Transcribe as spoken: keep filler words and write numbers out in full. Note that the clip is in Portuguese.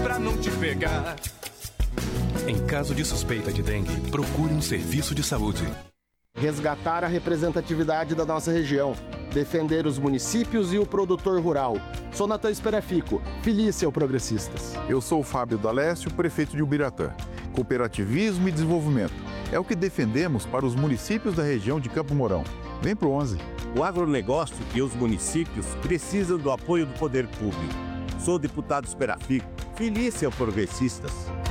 pra não te pegar. Em caso de suspeita de dengue, procure um serviço de saúde. Resgatar a representatividade da nossa região. Defender os municípios e o produtor rural. Sou Natan Esperafico, filie-se ao Progressistas. Eu sou o Fábio D'Alessio, prefeito de Ubiratã. Cooperativismo e desenvolvimento. É o que defendemos para os municípios da região de Campo Mourão. Vem pro onze. O agronegócio e os municípios precisam do apoio do poder público. Sou deputado Esperafico, filie-se ao Progressistas.